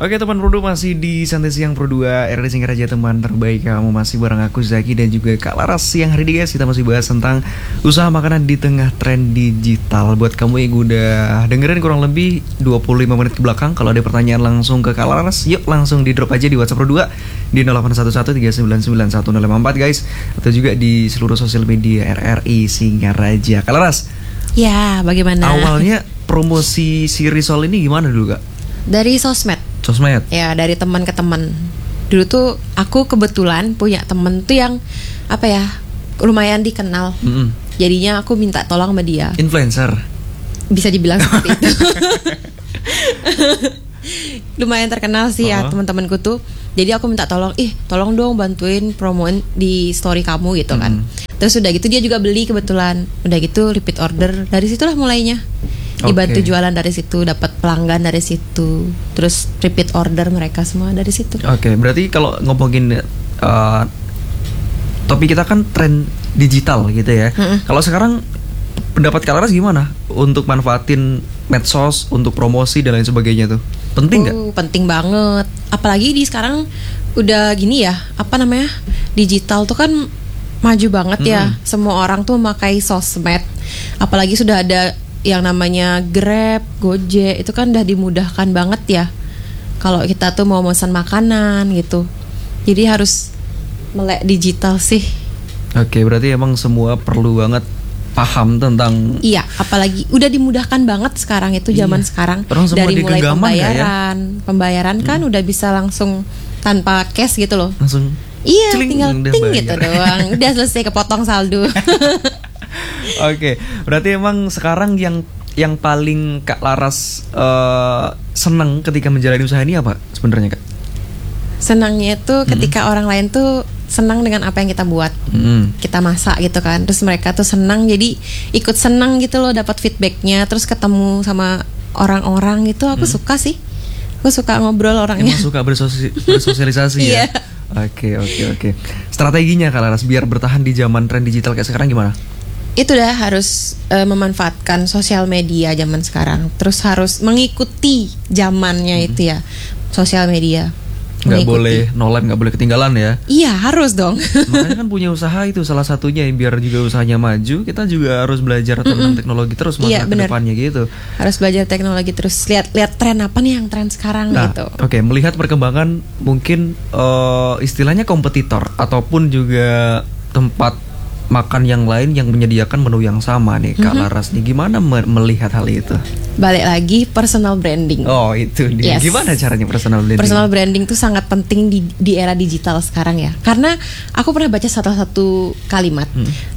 Oke teman Pro 2 masih di Santai Siang Pro 2 RRI Singaraja teman terbaik kamu. Masih bareng aku Zaki dan juga Kak Laras. Siang hari ini guys kita masih bahas tentang usaha makanan di tengah tren digital. Buat kamu yang udah dengerin kurang lebih 25 menit ke belakang, kalau ada pertanyaan langsung ke Kak Laras, yuk langsung di drop aja di WhatsApp Pro 2 di 0811399104 guys. Atau juga di seluruh sosial media RRI Singaraja. Kak Laras, ya bagaimana? awalnya promosi si Risol ini gimana dulu Kak? Dari sosmed. Ya, dari teman ke teman. Dulu tuh aku kebetulan punya temen tuh yang lumayan dikenal. Jadinya aku minta tolong sama dia. Influencer. Bisa dibilang seperti itu. Lumayan terkenal sih ya teman-temanku tuh. Jadi aku minta tolong, tolong dong bantuin promoin di story kamu gitu kan. Terus udah gitu dia juga beli kebetulan. Udah gitu repeat order. Dari situlah mulainya. Dibantu jualan dari situ, dapat pelanggan dari situ, terus repeat order mereka semua dari situ. Oke, berarti kalau ngomongin topik kita kan tren digital gitu ya. Kalau sekarang pendapat Kak Laras gimana untuk manfaatin medsos untuk promosi dan lain sebagainya tuh? Penting nggak? Penting banget. Apalagi di sekarang udah gini ya, digital tuh kan maju banget ya. Semua orang tuh memakai sosmed. Apalagi sudah ada yang namanya Grab, Gojek, itu kan udah dimudahkan banget ya. Kalau kita tuh mau pesan makanan gitu. Jadi harus melek digital sih. Oke, berarti emang semua perlu banget paham tentang. Iya, apalagi udah dimudahkan banget sekarang itu zaman sekarang. Dari mulai pembayaran kan udah bisa langsung tanpa cash gitu loh. Langsung. Iya, tinggal ting gitu doang. Udah selesai, kepotong saldo. Oke, berarti emang sekarang yang paling Kak Laras seneng ketika menjalani usaha ini apa sebenarnya Kak? Senangnya tuh ketika orang lain tuh senang dengan apa yang kita buat, kita masak gitu kan, terus mereka tuh senang, jadi ikut senang gitu loh, dapat feedbacknya, terus ketemu sama orang-orang itu aku suka sih, aku suka ngobrol orangnya. Emang suka bersosialisasi ya. Oke. Strateginya Kak Laras biar bertahan di zaman tren digital kayak sekarang gimana? Itu udah harus memanfaatkan sosial media zaman sekarang. Terus harus mengikuti zamannya itu ya, sosial media. Nggak boleh nolep, nggak boleh ketinggalan ya. Iya, harus dong. Makanya kan punya usaha itu salah satunya yang biar juga usahanya maju, kita juga harus belajar tentang teknologi terus masa kedepannya gitu. Harus belajar teknologi terus, lihat tren apa nih yang tren sekarang gitu. Oke, melihat perkembangan mungkin istilahnya kompetitor ataupun juga tempat makan yang lain yang menyediakan menu yang sama nih Kak Laras nih, gimana melihat hal itu? Balik lagi personal branding. Oh itu dia. Gimana caranya personal branding? Personal branding tuh sangat penting di era digital sekarang ya. Karena aku pernah baca salah satu kalimat,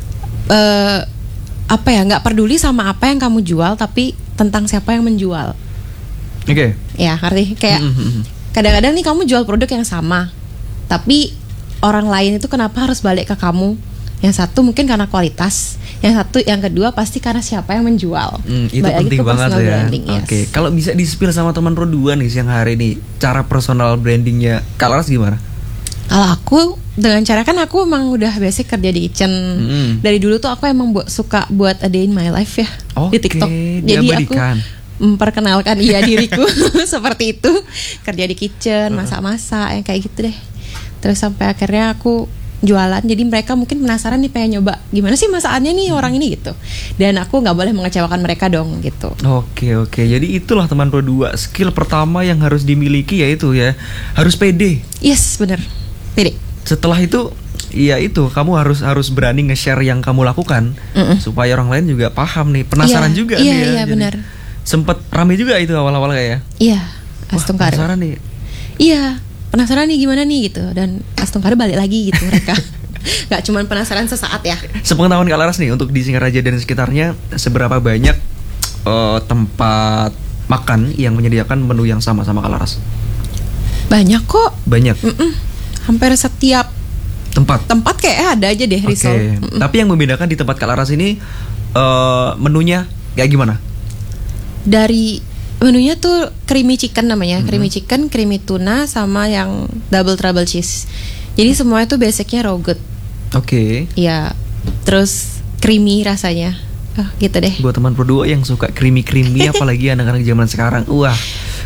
nggak peduli sama apa yang kamu jual, tapi tentang siapa yang menjual. Oke. Ya, ngerti? Kayak kadang-kadang nih kamu jual produk yang sama, tapi orang lain itu kenapa harus balik ke kamu? Yang satu mungkin karena kualitas, yang kedua pasti karena siapa yang menjual. Itu penting banget ya. Oke, kalau bisa di-spill sama teman Pro 2 nih siang hari ini, cara personal brandingnya Kak Laras gimana? Kalau aku dengan cara kan aku emang udah basic kerja di kitchen. Dari dulu tuh aku emang suka buat a day in my life ya di TikTok. Jadi aku memperkenalkan diriku seperti itu, kerja di kitchen, masak-masak yang kayak gitu deh. Terus sampai akhirnya aku jualan, jadi mereka mungkin penasaran nih, pengen nyoba gimana sih masakannya nih orang ini gitu, dan aku nggak boleh mengecewakan mereka dong gitu. Oke, jadi itulah teman Pro 2, skill pertama yang harus dimiliki yaitu ya harus pede. Yes, bener, pede. Setelah itu ya itu kamu harus berani nge-share yang kamu lakukan supaya orang lain juga paham nih, penasaran juga nih ya. Iya benar. Sempet rame juga itu awal-awal kayak ya. Iya, Astungkar. Penasaran nih. Iya. Penasaran nih gimana nih gitu, dan Astungkar balik lagi gitu mereka. Gak cuma penasaran sesaat ya. Sepengetahuan Kak Laras nih, untuk di Singaraja dan sekitarnya seberapa banyak tempat makan yang menyediakan menu yang sama Kak Laras? Banyak kok. Banyak. Hampir setiap tempat kayak ada aja deh Risol. Tapi yang membedakan di tempat Kak Laras ini menunya kayak gimana? Dari menunya tuh creamy chicken namanya, creamy chicken, creamy tuna, sama yang double trouble cheese. Jadi semuanya tuh basicnya raw good. Oke. Iya, terus creamy rasanya. Gitu deh. Buat teman Pro 2 yang suka creamy apalagi anak-anak zaman sekarang, wah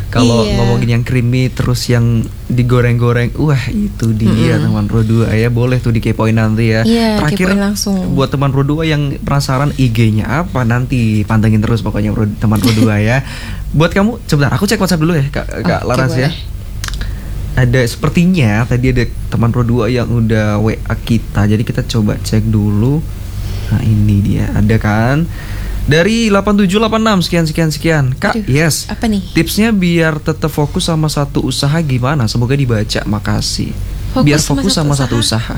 Kalau ngomongin yang creamy terus yang digoreng-goreng, wah itu dia teman Pro 2 ya. Boleh tuh dikepoin nanti ya. Terakhir langsung. Buat teman Pro 2 yang penasaran IG-nya apa, nanti pantengin terus pokoknya teman Pro 2 ya. Buat kamu, sebentar aku cek WhatsApp dulu ya Kak Laras ya. Ada sepertinya tadi ada teman Pro 2 yang udah WA kita. Jadi kita coba cek dulu. Nah ini dia, ada kan? Dari 8786 sekian. Kak, yes. Apa nih? Tipsnya biar tetap fokus sama satu usaha gimana? Semoga dibaca, makasih. Biar fokus sama satu usaha.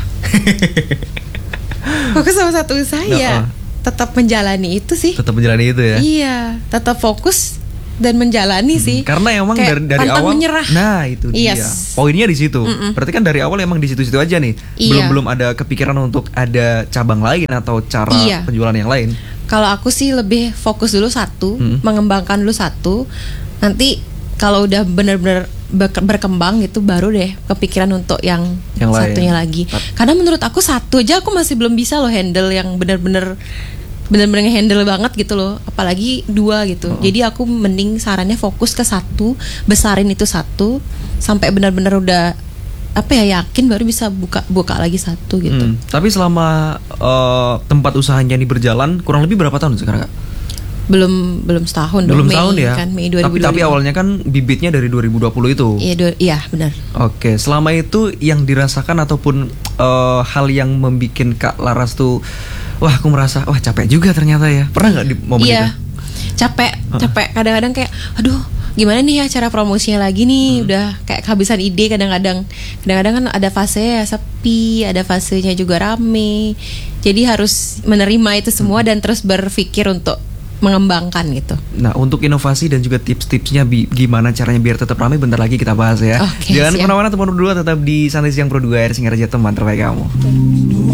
Fokus sama satu usaha ya. Tetap menjalani itu sih. Tetap menjalani itu ya. Iya, tetap fokus dan menjalani sih. Karena emang dari awal menyerah. Nah, itu dia. Poinnya di situ. Berarti kan dari awal emang di situ-situ aja nih. Belum ada kepikiran untuk ada cabang lain atau cara penjualan yang lain. Kalau aku sih lebih fokus dulu satu, mengembangkan dulu satu. Nanti kalau udah benar-benar berkembang gitu, baru deh kepikiran untuk yang satunya lagi. Karena menurut aku satu aja aku masih belum bisa loh handle yang benar-benar nge-handle banget gitu loh, apalagi dua gitu. Jadi aku mending sarannya fokus ke satu, besarin itu satu sampai benar-benar udah yakin, baru bisa buka lagi satu gitu. Tapi selama tempat usahanya ini berjalan kurang lebih berapa tahun sekarang Kak? Belum setahun. Belum setahun ya. Kan, Mei 2020. Tapi awalnya kan bibitnya dari 2020 itu. Iya benar. Oke, selama itu yang dirasakan ataupun hal yang membikin Kak Laras tuh, wah aku merasa capek juga ternyata ya. Pernah nggak di momen itu? Capek kadang-kadang kayak aduh gimana nih ya cara promosinya lagi nih, udah kayak kehabisan ide. Kadang-kadang kan ada fase ya sepi, ada fasenya juga rame. Jadi harus menerima itu semua dan terus berpikir untuk mengembangkan gitu. Nah, untuk inovasi dan juga tips-tipsnya gimana caranya biar tetap ramai, bentar lagi kita bahas ya. Jangan kemana-mana teman Pro 2, tetap di Santai Siang Pro 2 RRI Singaraja, teman terbaik kamu.